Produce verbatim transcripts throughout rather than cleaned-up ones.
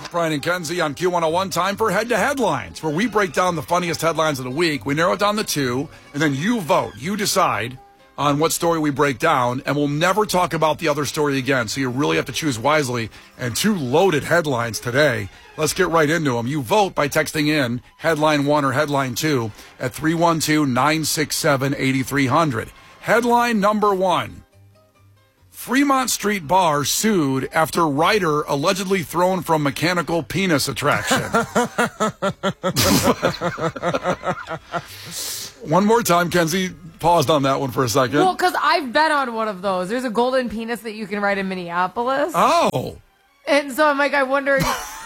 Brian and Kenzie on Q one oh one. Time for Head to Headlines, where we break down the funniest headlines of the week. We narrow it down to two, and then you vote. You decide on what story we break down, and we'll never talk about the other story again. So you really have to choose wisely. And two loaded headlines today. Let's get right into them. You vote by texting in headline one or headline two at three one two, nine six seven, eight three zero zero. Headline number one. Fremont Street Bar sued after writer allegedly thrown from mechanical penis attraction. One more time, Kenzie paused on that one for a second. Well, because I've been on one of those. There's a golden penis that you can ride in Minneapolis. Oh. And so I'm like, I wonder. So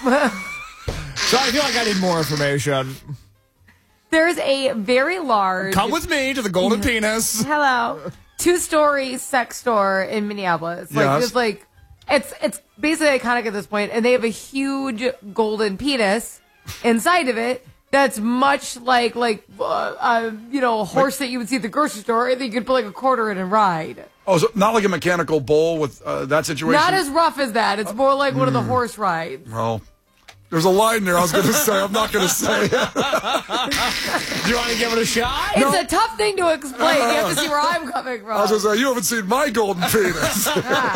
I feel like I need more information. There's a very large. Come with me to the golden penis. Hello. Two-story sex store in Minneapolis. Like, Yes. just like, it's it's basically iconic at this point, and they have a huge golden penis inside of it that's much like, like uh, uh, you know, a horse that you would see at the grocery store, and you could put like a quarter in and ride. Oh, so not like a mechanical bull with uh, that situation? Not as rough as that. It's more like one of the horse rides. Well, there's a line there I was going to say. I'm not going to say it. Do you want to give it a shot? It's no. a tough thing to explain. You have to see where I'm coming from. I was going to say, you haven't seen my golden penis.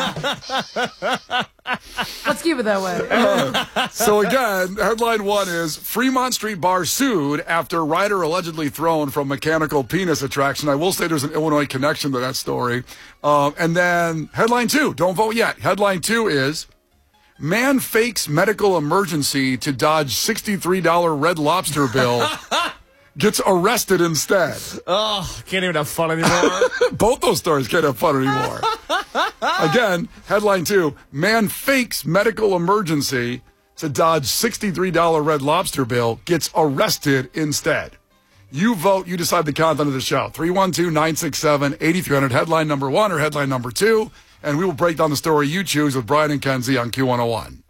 Let's keep it that way. Uh, so again, headline one is Fremont Street Bar sued after rider allegedly thrown from mechanical penis attraction. I will say there's an Illinois connection to that story. Um, and then headline two, don't vote yet. Headline two is man fakes medical emergency to dodge sixty-three dollars Red Lobster bill. Gets arrested instead. Oh, can't even have fun anymore. Both those stories can't have fun anymore. Again, headline two, man fakes medical emergency to dodge sixty-three dollars Red Lobster bill, gets arrested instead. You vote, you decide the content of the show. three one two, nine six seven, eight three zero zero, headline number one or headline number two, and we will break down the story you choose with Brian and Kenzie on Q one oh one.